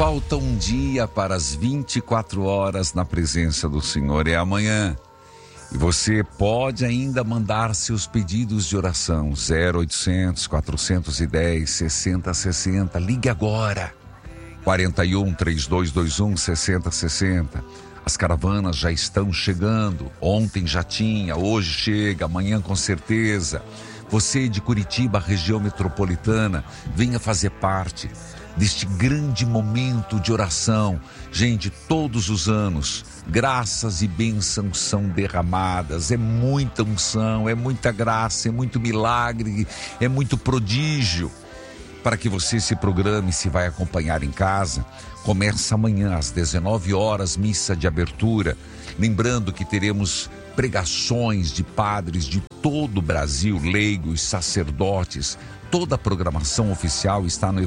Falta um dia para as 24 horas na presença do Senhor. É amanhã. E você pode ainda mandar seus pedidos de oração. 0800 410 6060. Ligue agora. 41 3221 6060. As caravanas já estão chegando. Ontem já tinha, hoje chega, amanhã com certeza. Você de Curitiba, região metropolitana, venha fazer parte deste grande momento de oração. Gente, todos os anos, graças e bênçãos são derramadas. É muita unção, é muita graça, é muito milagre, é muito prodígio. Para que você se programe, se vai acompanhar em casa, começa amanhã às 19 horas, missa de abertura. Lembrando que teremos pregações de padres de todo o Brasil, leigos, sacerdotes. Toda a programação oficial está no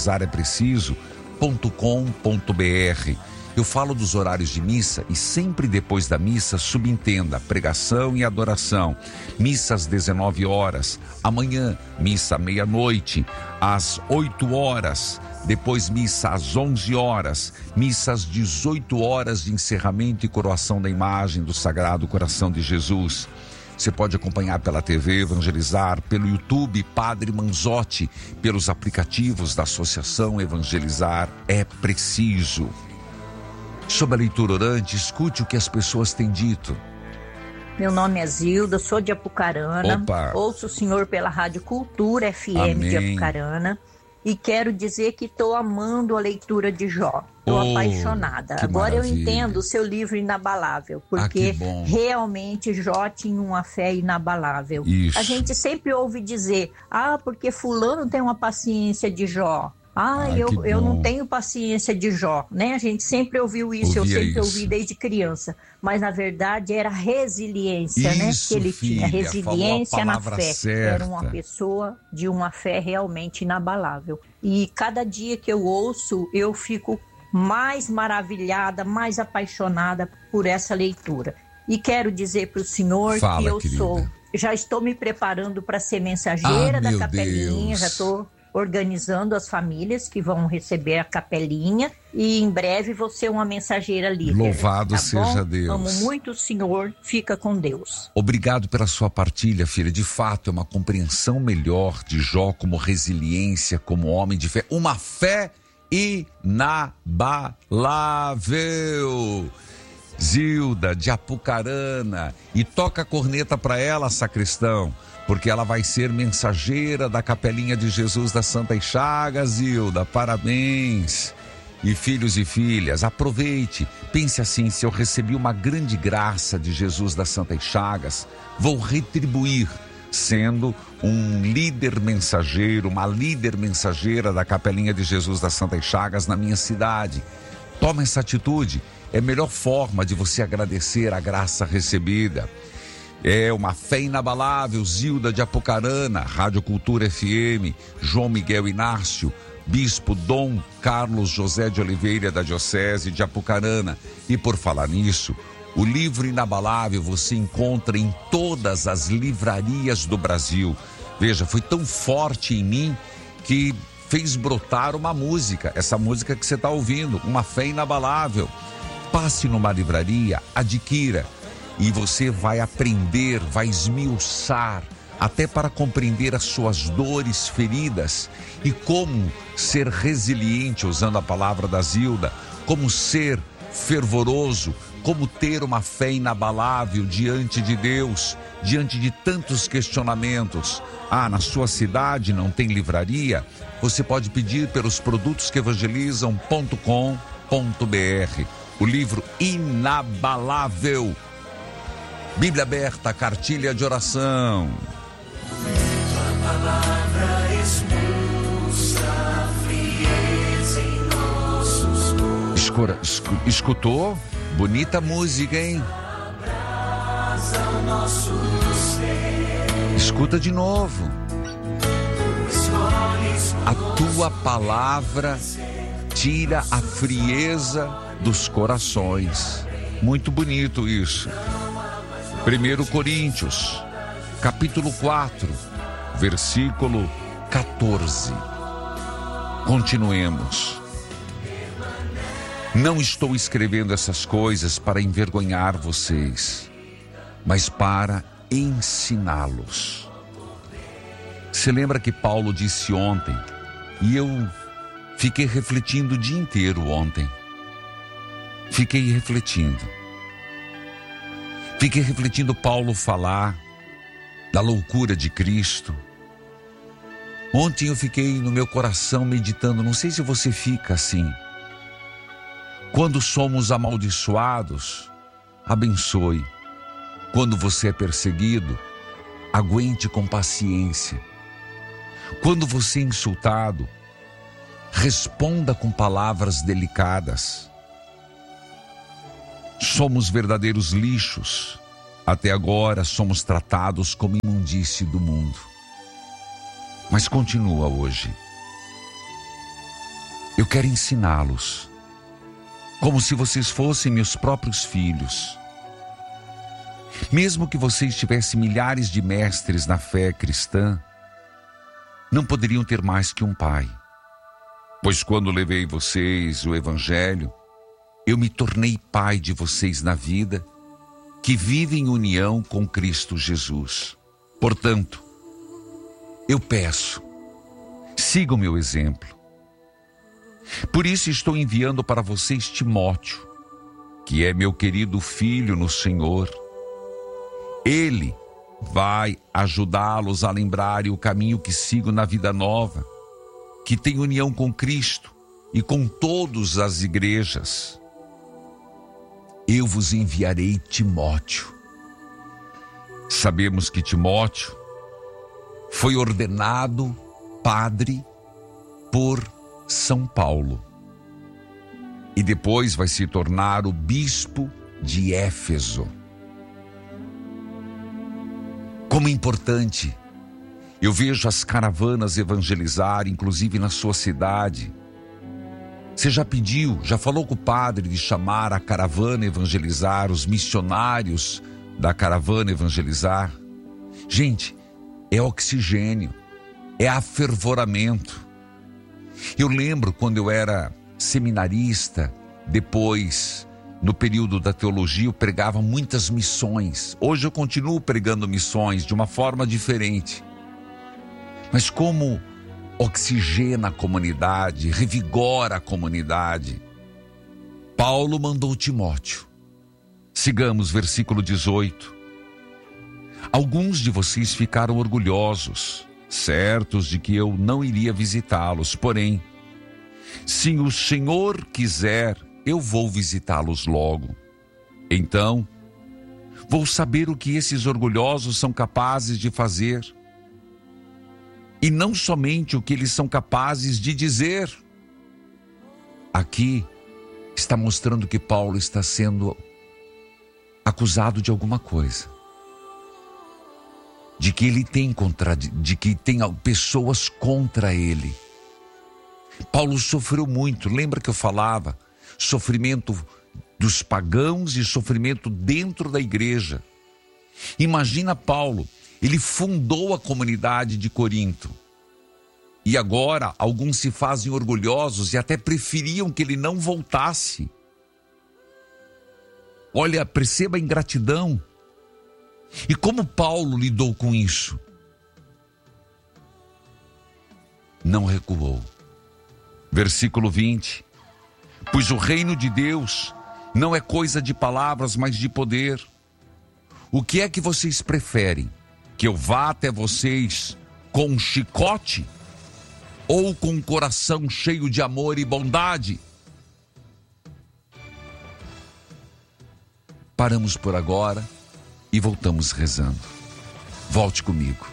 evangelizarepreciso.com.br. Eu falo dos horários de missa e sempre depois da missa subentenda pregação e adoração. Missa às 19 horas, amanhã missa à meia-noite, às 8 horas, depois missa às 11 horas, missa às 18 horas de encerramento e coroação da imagem do Sagrado Coração de Jesus. Você pode acompanhar pela TV Evangelizar, pelo YouTube Padre Manzotti, pelos aplicativos da Associação Evangelizar é Preciso. Sobre a leitura orante, escute o que as pessoas têm dito. Meu nome é Zilda, sou de Apucarana. Opa. Ouço o senhor pela Rádio Cultura FM Amém. de Apucarana. E quero dizer que estou amando a leitura de Jó. Estou apaixonada. Agora maravilha. eu entendo o seu livro Inabalável, porque que bom. realmente Jó tinha uma fé inabalável. Isso. A gente sempre ouve dizer, porque fulano tem uma paciência de Jó. Eu não tenho paciência de Jó, né? A gente sempre ouviu isso, eu sempre ouvi desde criança. Mas, na verdade, era resiliência, né? Que ele tinha, resiliência na fé. Certa. Era uma pessoa de uma fé realmente inabalável. E cada dia que eu ouço, eu fico mais maravilhada, mais apaixonada por essa leitura. E quero dizer para o senhor que eu já estou me preparando para ser mensageira da capelinha, já estou organizando as famílias que vão receber a capelinha e em breve vou ser uma mensageira líder. Louvado seja Deus. Amo muito o Senhor, fica com Deus. Obrigado pela sua partilha, filha. De fato, é uma compreensão melhor de Jó como resiliência, como homem de fé. Uma fé inabalável. Zilda, de Apucarana. E toca a corneta para ela, sacristão, porque ela vai ser mensageira da Capelinha de Jesus das Santas Chagas. Zilda, parabéns. E filhos e filhas, aproveite, pense assim: se eu recebi uma grande graça de Jesus das Santas Chagas, vou retribuir sendo um líder mensageiro, uma líder mensageira da Capelinha de Jesus das Santas Chagas na minha cidade. Toma essa atitude, é a melhor forma de você agradecer a graça recebida. É uma fé inabalável. Zilda de Apucarana, Rádio Cultura FM, João Miguel Inácio, Bispo Dom Carlos José de Oliveira da Diocese de Apucarana. E por falar nisso, o livro Inabalável você encontra em todas as livrarias do Brasil. Veja, foi tão forte em mim que fez brotar uma música, essa música que você está ouvindo, Uma Fé Inabalável. Passe numa livraria, adquira. E você vai aprender, vai esmiuçar, até para compreender as suas dores, feridas e como ser resiliente, usando a palavra da Zilda, como ser fervoroso, como ter uma fé inabalável diante de Deus, diante de tantos questionamentos. Na sua cidade não tem livraria? Você pode pedir pelos produtosqueevangelizam.com.br. O livro Inabalável. Bíblia aberta, cartilha de oração. Tua palavra expulsa a frieza em nossos corpos. Escutou? Bonita música, hein? Abrasa o nosso ser. Escuta de novo. A tua palavra tira a frieza dos corações. Muito bonito isso. 1 Coríntios, capítulo 4, versículo 14. Continuemos. Não estou escrevendo essas coisas para envergonhar vocês, mas para ensiná-los. Você lembra que Paulo disse ontem, e eu fiquei refletindo o dia inteiro ontem. Fiquei refletindo Paulo falar da loucura de Cristo. Ontem eu fiquei no meu coração meditando, não sei se você fica assim. Quando somos amaldiçoados, abençoe. Quando você é perseguido, aguente com paciência. Quando você é insultado, responda com palavras delicadas. Somos verdadeiros lixos. Até agora somos tratados como imundície do mundo. Mas continua hoje. Eu quero ensiná-los, como se vocês fossem meus próprios filhos. Mesmo que vocês tivessem milhares de mestres na fé cristã, não poderiam ter mais que um pai. Pois quando levei vocês o Evangelho, eu me tornei pai de vocês na vida, que vive em união com Cristo Jesus. Portanto, eu peço, siga o meu exemplo. Por isso estou enviando para vocês Timóteo, que é meu querido filho no Senhor. Ele vai ajudá-los a lembrarem o caminho que sigo na vida nova, que tem união com Cristo e com todas as igrejas. Eu vos enviarei Timóteo. Sabemos que Timóteo foi ordenado padre por São Paulo e depois vai se tornar o bispo de Éfeso. Como é importante, eu vejo as caravanas evangelizar, inclusive na sua cidade. Você já pediu, já falou com o padre de chamar a caravana evangelizar, os missionários da caravana evangelizar? Gente, é oxigênio, é afervoramento. Eu lembro quando eu era seminarista, depois, no período da teologia, eu pregava muitas missões. Hoje eu continuo pregando missões de uma forma diferente. Mas como oxigena a comunidade, revigora a comunidade. Paulo mandou Timóteo. Sigamos versículo 18. Alguns de vocês ficaram orgulhosos, certos de que eu não iria visitá-los. Porém, se o Senhor quiser, eu vou visitá-los logo. Então, vou saber o que esses orgulhosos são capazes de fazer. E não somente o que eles são capazes de dizer. Aqui está mostrando que Paulo está sendo acusado de alguma coisa. De que ele tem de que tem pessoas contra ele. Paulo sofreu muito. Lembra que eu falava? Sofrimento dos pagãos e sofrimento dentro da igreja. Imagina Paulo, ele fundou a comunidade de Corinto. E agora alguns se fazem orgulhosos e até preferiam que ele não voltasse. Olha, perceba a ingratidão. E como Paulo lidou com isso? Não recuou. Versículo 20. Pois o reino de Deus não é coisa de palavras, mas de poder. O que é que vocês preferem? Que eu vá até vocês com um chicote? Ou com um coração cheio de amor e bondade? Paramos por agora e voltamos rezando. Volte comigo.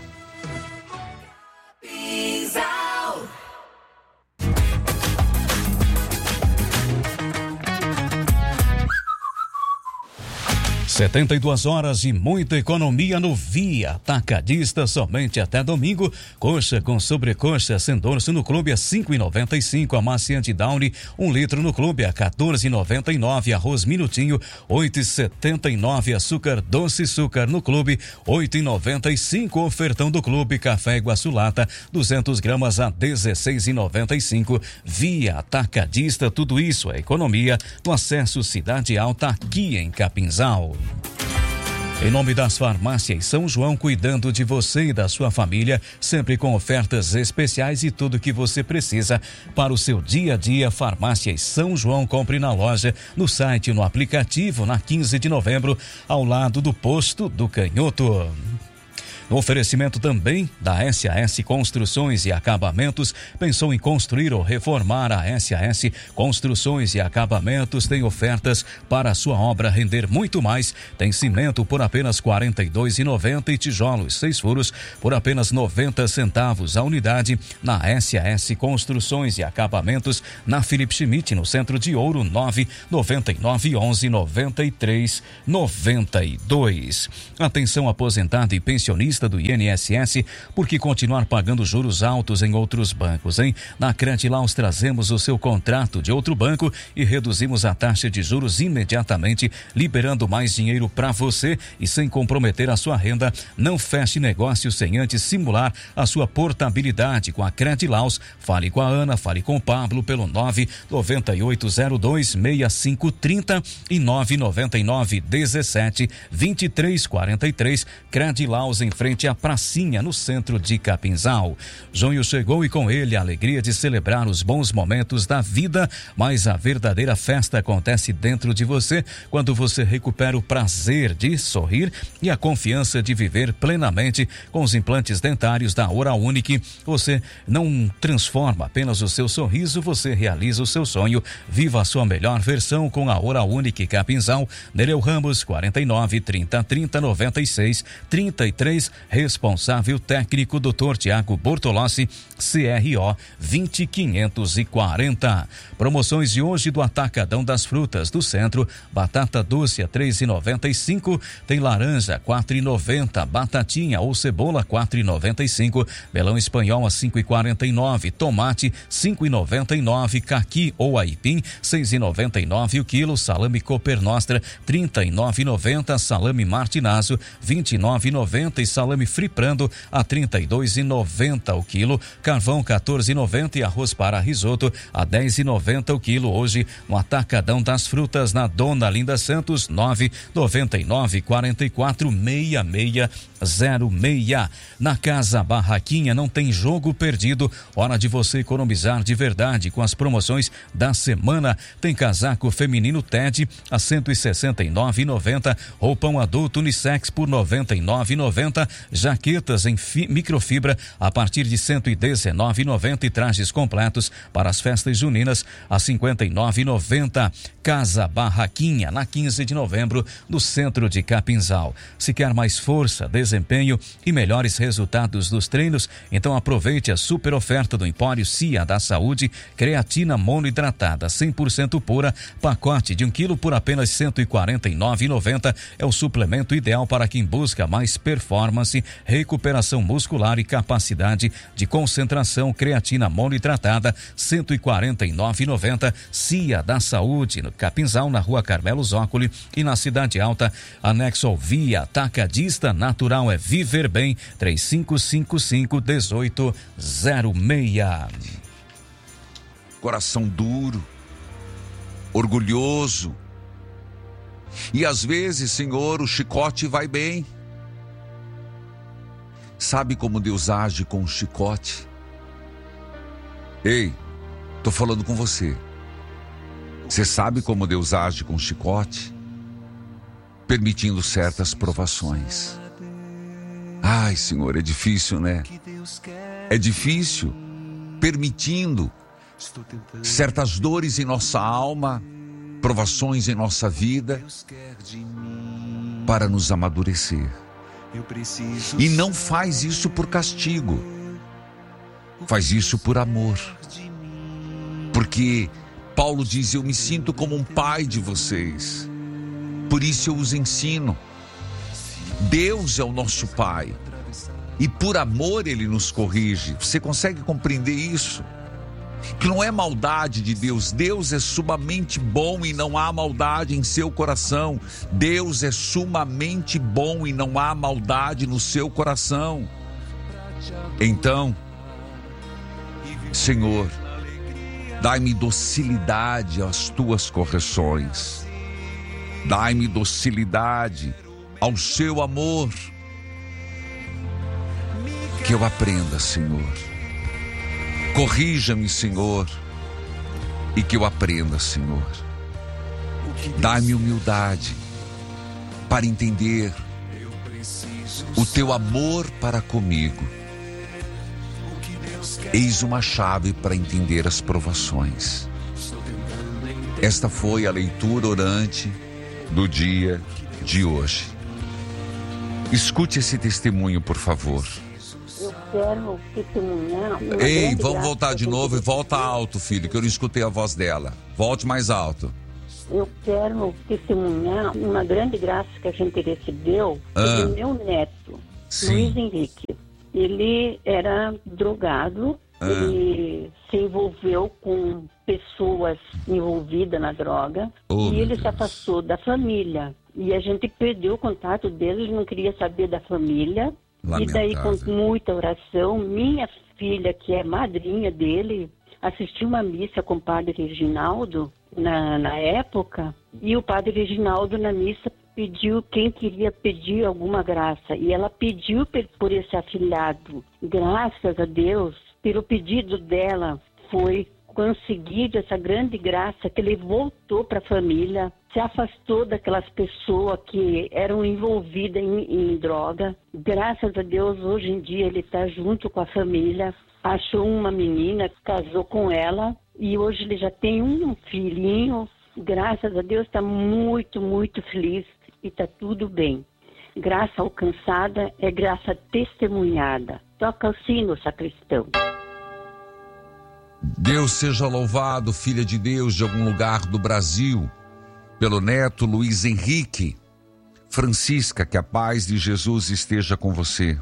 72 horas e muita economia no Via Atacadista, somente até domingo. Coxa com sobrecoxa sem dorso no clube a 5,95, amaciante Downy 1 litro no clube a 14,99, arroz minutinho 8,79, açúcar doce açúcar no clube 8,95, ofertão do clube café Iguaçu lata 200 gramas a 16,95. Via Atacadista, tudo isso é economia no acesso Cidade Alta aqui em Capinzal. Em nome das farmácias São João, cuidando de você e da sua família, sempre com ofertas especiais e tudo que você precisa para o seu dia a dia. Farmácias São João, compre na loja, no site, no aplicativo, na 15 de novembro, ao lado do posto do Canhoto. No oferecimento também da SAS Construções e Acabamentos. Pensou em construir ou reformar? A SAS Construções e Acabamentos tem ofertas para a sua obra render muito mais. Tem cimento por apenas R$ 42,90 e tijolos 6 furos por apenas 90 centavos a unidade. Na SAS Construções e Acabamentos, na Felipe Schmidt, no centro de Ouro, 999 11 93 92. Atenção aposentado e pensionista do INSS, porque continuar pagando juros altos em outros bancos, hein? Na Credilaus trazemos o seu contrato de outro banco e reduzimos a taxa de juros imediatamente, liberando mais dinheiro para você e sem comprometer a sua renda. Não feche negócio sem antes simular a sua portabilidade com a Credilaus. Fale com a Ana, fale com o Pablo pelo 998026530 e 999172343. Credilaus em frente à pracinha no centro de Capinzal. Junho chegou e com ele a alegria de celebrar os bons momentos da vida, mas a verdadeira festa acontece dentro de você quando você recupera o prazer de sorrir e a confiança de viver plenamente. Com os implantes dentários da Oral Unique, você não transforma apenas o seu sorriso, você realiza o seu sonho. Viva a sua melhor versão com a Oral Unique Capinzal, Nereu Ramos 49 30 30 96 33, responsável técnico Dr. Tiago Bortolossi, CRO 20540. Promoções de hoje do Atacadão das Frutas do Centro: batata doce a 3,95, tem laranja 4,90, batatinha ou cebola 4,95, melão espanhol a 5,49, tomate 5,99, caqui ou aipim 6,99 o quilo, salame Cooper Nostra 39,90, salame Martinazzo 29,90 e salame Friprando a 32,90 o quilo, carvão 14,90 e arroz para risoto a 10,90 o quilo. Hoje no Atacadão das Frutas, na Dona Linda Santos, 999 44 6606. Na Casa Barraquinha não tem jogo perdido, hora de você economizar de verdade com as promoções da semana. Tem casaco feminino Ted a 169,90, roupão adulto unissex por 99,90, jaquetas em microfibra a partir de 119,90 e trajes completos para as festas juninas a 59,90. Casa Barraquinha, na 15 de novembro, no centro de Capinzal. Se quer mais força, desempenho e melhores resultados dos treinos, então aproveite a super oferta do Empório Cia da Saúde. Creatina monohidratada 100% pura, pacote de 1 quilo por apenas R$ 149,90. É o suplemento ideal para quem busca mais performance, recuperação muscular e capacidade de concentração. Creatina monohidratada 149,90. Cia da Saúde, no Capinzal, na Rua Carmelo Zócoli e na Cidade Alta, anexo ao Via Atacadista. Natural é viver bem. 3555-1806. Coração duro, orgulhoso. E às vezes, Senhor, o chicote vai bem. Sabe como Deus age com o chicote? Ei, tô falando com você. Você sabe como Deus age com o chicote? Permitindo certas provações. Ai, Senhor, é difícil, né? É difícil, permitindo certas dores em nossa alma, provações em nossa vida, para nos amadurecer. E não faz isso por castigo, faz isso por amor. Porque Paulo diz: eu me sinto como um pai de vocês, Por isso eu os ensino. Deus é o nosso Pai. E por amor Ele nos corrige. Você consegue compreender isso? Que não é maldade de Deus. Deus é sumamente bom e não há maldade em seu coração. Deus é sumamente bom e não há maldade no seu coração. Então, Senhor, dai-me docilidade às tuas correções. Dai-me docilidade ao seu amor. Que eu aprenda, Senhor. Corrija-me, Senhor. E que eu aprenda, Senhor. Dai-me humildade para entender o teu amor para comigo. Eis uma chave para entender as provações. Esta foi a leitura orante do dia de hoje. Escute esse testemunho, por favor. Eu quero testemunhar. Ei, vamos voltar de novo e volta alto, filho, que eu não escutei a voz dela. Volte mais alto. Eu quero testemunhar uma grande graça que a gente recebeu do meu neto, Sim. Luiz Henrique. Ele era drogado, ele se envolveu com pessoas envolvidas na droga e ele se afastou da família. E a gente perdeu o contato dele, ele não queria saber da família. Lamentável. E daí, com muita oração, minha filha, que é madrinha dele, assistiu uma missa com o padre Reginaldo na época, e o padre Reginaldo na missa pediu quem queria pedir alguma graça, e ela pediu por esse afilhado. Graças a Deus, pelo pedido dela, foi conseguido essa grande graça que ele voltou para a família, se afastou daquelas pessoas que eram envolvidas em droga. Graças a Deus, hoje em dia ele está junto com a família, achou uma menina, casou com ela e hoje ele já tem um filhinho. Graças a Deus, está muito, muito feliz e está tudo bem. Graça alcançada é graça testemunhada. Toca o sino, sacristão. Deus seja louvado, filha de Deus de algum lugar do Brasil, pelo neto Luiz Henrique. Francisca, que a paz de Jesus esteja com você.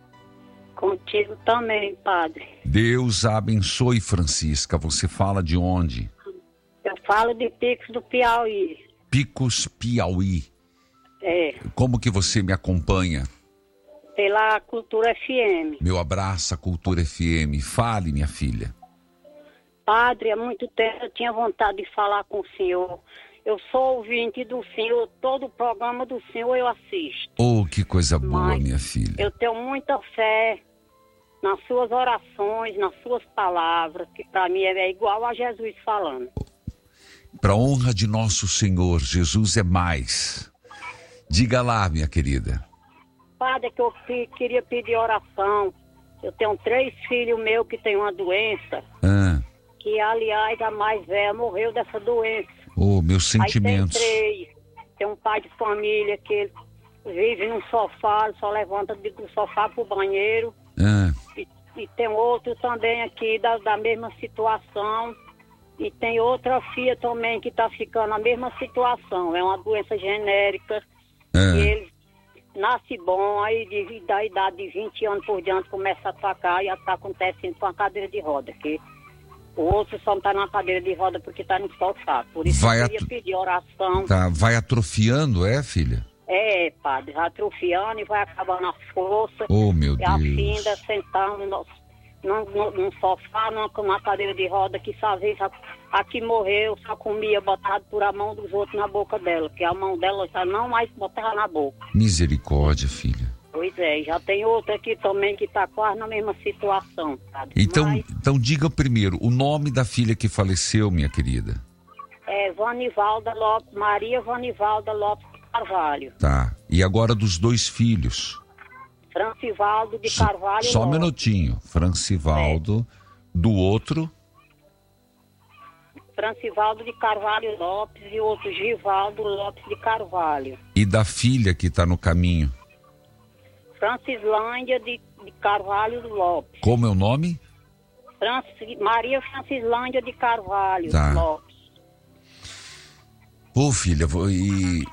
Contigo também, padre. Deus a abençoe, Francisca. Você fala de onde? Eu falo de Picos do Piauí. Picos, Piauí. É. Como que você me acompanha? Pela Cultura FM. Meu abraço, a Cultura FM. Fale, minha filha. Padre, há muito tempo eu tinha vontade de falar com o senhor. Eu sou ouvinte do senhor, todo o programa do senhor eu assisto. Oh, que coisa boa, minha filha. Eu tenho muita fé nas suas orações, nas suas palavras, que para mim é igual a Jesus falando. Para a honra de nosso Senhor, Jesus é mais. Diga lá, minha querida. Padre, que eu queria pedir oração. Eu tenho 3 filhos meus que têm uma doença. Que, aliás, a mais velha morreu dessa doença. Oh, meus sentimentos. Aí tem um pai de família que ele vive num sofá, só levanta do sofá pro banheiro. E tem outro também aqui da mesma situação. E tem outra filha também que está ficando na mesma situação. É uma doença genérica. E ele nasce bom, aí da idade de 20 anos por diante começa a atacar e está acontecendo com a cadeira de roda. Que o outro só não está na cadeira de roda porque está no sofá. Por isso eu queria pedir oração. Tá, vai atrofiando, filha? É, padre, vai atrofiando e vai acabando as forças. Oh, meu Deus. E a finda sentando num sofá, numa cadeira de roda, que às vezes a que morreu só comia botado por a mão dos outros na boca dela, que a mão dela já não mais botava na boca. Misericórdia, filha. Pois é, já tem outra aqui também que está quase na mesma situação, padre. Então diga primeiro, o nome da filha que faleceu, minha querida. É Vanivalda Lopes, Maria Vanivalda Lopes Carvalho. Tá, e agora dos 2 filhos? Francivaldo de Carvalho Só um Lopes. minutinho, Francivaldo, do outro? Francivaldo de Carvalho Lopes e outro Givaldo Lopes de Carvalho. E da filha que está no caminho? Francislândia de Carvalho Lopes. Como é o nome? Maria Francislândia de Carvalho Tá. Lopes. Ô, filha,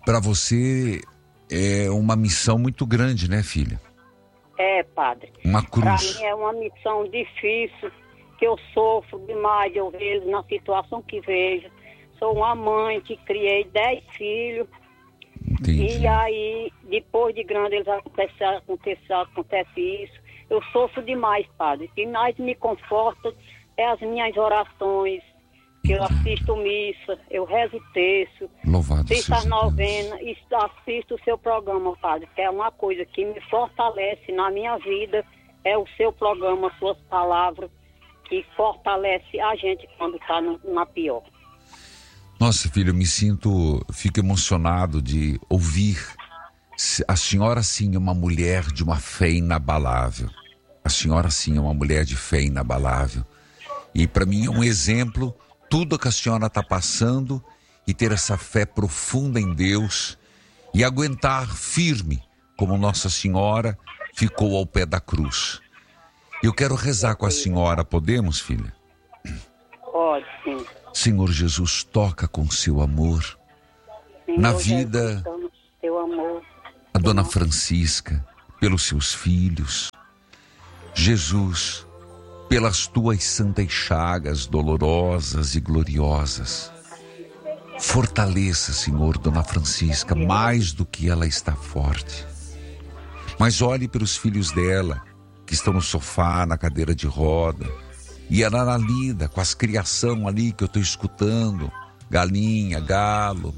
para você é uma missão muito grande, né, filha? É, padre. Uma cruz. Para mim é uma missão difícil, que eu sofro demais de eu ver na situação que vejo. Sou uma mãe que criei 10 filhos. Entendi. E aí, depois de grande, eles acontece isso. Eu sofro demais, padre. O que mais me conforta é as minhas orações, que eu assisto missa, eu rezo terço, assisto as novenas e assisto o seu programa, padre, que é uma coisa que me fortalece na minha vida, é o seu programa, suas palavras, que fortalece a gente quando está na pior. Nossa, filho, fico emocionado de ouvir. A senhora sim é uma mulher de uma fé inabalável. A senhora sim é uma mulher de fé inabalável. E para mim é um exemplo, tudo que a senhora está passando, e ter essa fé profunda em Deus e aguentar firme, como Nossa Senhora ficou ao pé da cruz. Eu quero rezar com a senhora, podemos, filha? Pode, sim. Senhor Jesus, toca com seu amor na vida seu amor, a Dona Francisca, pelos seus filhos. Jesus, pelas tuas santas chagas dolorosas e gloriosas. Fortaleça, Senhor, Dona Francisca, mais do que ela está forte. Mas olhe para os filhos dela, que estão no sofá, na cadeira de roda, e ela lida com as criação ali que eu estou escutando, galinha, galo,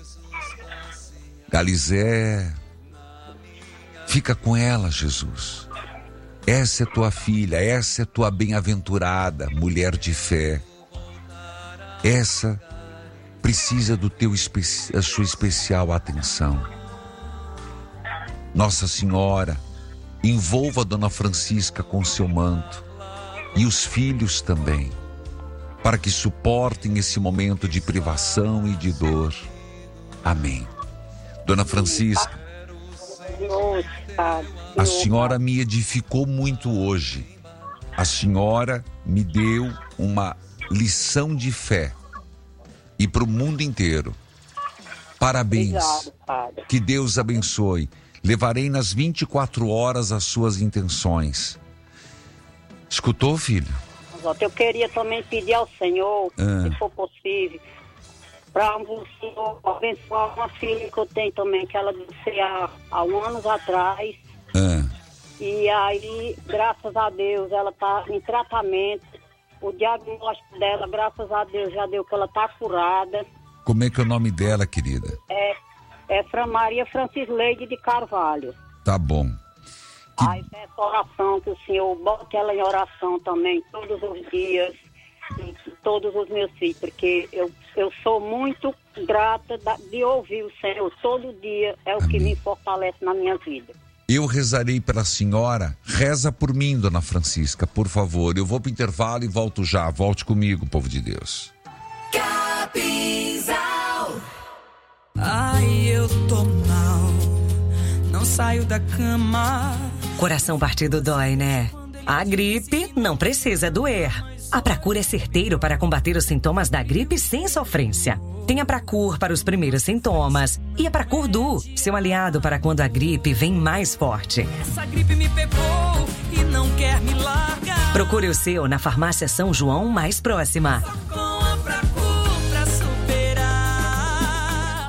galizé. Fica com ela, Jesus. Essa é tua filha, essa é tua bem-aventurada mulher de fé. Essa precisa a sua especial atenção. Nossa Senhora, envolva a Dona Francisca com seu manto e os filhos também, para que suportem esse momento de privação e de dor. Amém. Dona Francisca, a senhora me edificou muito hoje. A senhora me deu uma lição de fé e para o mundo inteiro. Parabéns. Obrigado, padre. Que Deus abençoe. Levarei nas 24 horas as suas intenções. Escutou, filho? Eu queria também pedir ao Senhor, se for possível, para o Senhor abençoar uma filha que eu tenho também, que ela disse há anos atrás. E aí, graças a Deus, ela está em tratamento. O diagnóstico dela, graças a Deus, já deu que ela está curada. Como é que é o nome dela, querida? É Maria Francisleide de Carvalho. Tá bom. Aí peço oração, que o Senhor bote ela em oração também, todos os dias, todos os meus filhos, porque eu sou muito grata de ouvir o Senhor todo dia, é o que me fortalece na minha vida. Eu rezarei pela senhora, reza por mim, Dona Francisca, por favor. Eu vou pro intervalo e volto já. Volte comigo, povo de Deus. Capinzal. Ai, eu tô mal, não saio da cama. Coração partido dói, né? A gripe não precisa doer. A Pracur é certeiro para combater os sintomas da gripe sem sofrência. Tem a Pracur para os primeiros sintomas e a Pracur Du, seu aliado para quando a gripe vem mais forte. Essa gripe me pegou e não quer me largar. Procure o seu na farmácia São João mais próxima. Com a Pracur pra superar.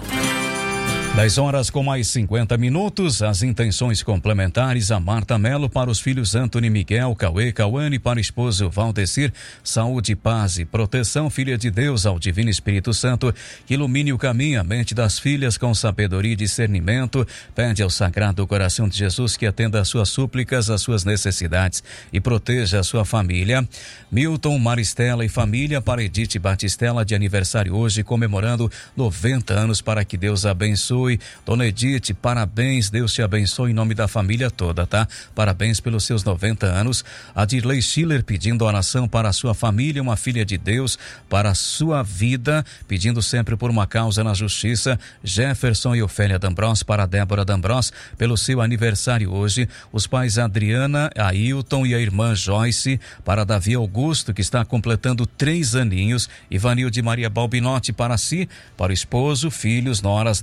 10h mais 50, as intenções complementares a Marta Melo para os filhos Antony Miguel, Cauê, Cauane, para o esposo Valdecir, saúde, paz e proteção, filha de Deus, ao Divino Espírito Santo, que ilumine o caminho, a mente das filhas com sabedoria e discernimento, pede ao Sagrado Coração de Jesus que atenda às suas súplicas, às suas necessidades e proteja a sua família. Milton, Maristela e família, para Edith Batistella, de aniversário hoje, comemorando 90 anos, para que Deus abençoe. Dona Edith, parabéns, Deus te abençoe em nome da família toda, tá? Parabéns pelos seus 90 anos. A Dirley Schiller pedindo oração para a sua família, uma filha de Deus, para a sua vida, pedindo sempre por uma causa na justiça. Jefferson e Ofélia D'Ambros, para Débora D'Ambros, pelo seu aniversário hoje. Os pais Adriana, Ailton e a irmã Joyce, para Davi Augusto, que está completando 3 aninhos. Ivanilde Maria Balbinotti, para si, para o esposo, filhos, noras, netos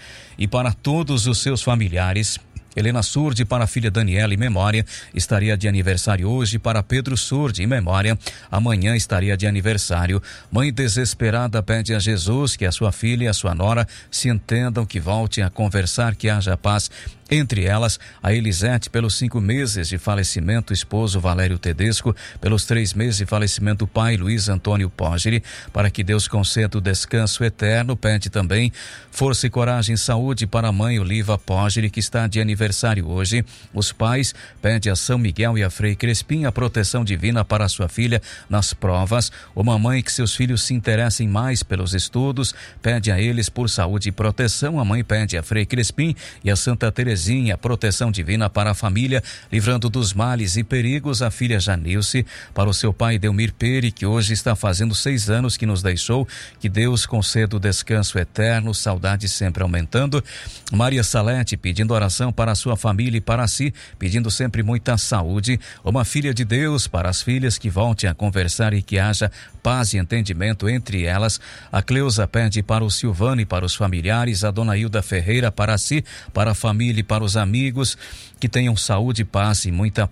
e para todos os seus familiares. Helena Surdi, para a filha Daniela, em memória, estaria de aniversário hoje. Para Pedro Surdi, em memória, amanhã estaria de aniversário. Mãe desesperada pede a Jesus que a sua filha e a sua nora se entendam, que voltem a conversar, que haja paz entre elas. A Elisete, pelos 5 meses de falecimento, esposo Valério Tedesco, pelos 3 meses de falecimento, pai Luiz Antônio Poggi, para que Deus conceda o descanso eterno. Pede também força e coragem e saúde para a mãe Oliva Poggi, que está de aniversário hoje. Os pais pede a São Miguel e a Frei Crespim a proteção divina para sua filha nas provas. Uma mãe que seus filhos se interessem mais pelos estudos, pede a eles por saúde e proteção. A mãe pede a Frei Crespim e a Santa Teresinha proteção divina para a família, livrando dos males e perigos. A filha Janilce, para o seu pai Delmir Peri, que hoje está fazendo 6 anos que nos deixou, que Deus conceda o descanso eterno, saudade sempre aumentando. Maria Salete, pedindo oração para a sua família e para si, pedindo sempre muita saúde. Uma filha de Deus, para as filhas, que voltem a conversar e que haja paz e entendimento entre elas. A Cleusa pede para o Silvano e para os familiares. A dona Hilda Ferreira, para si, para a família e para os amigos, que tenham saúde, paz e muita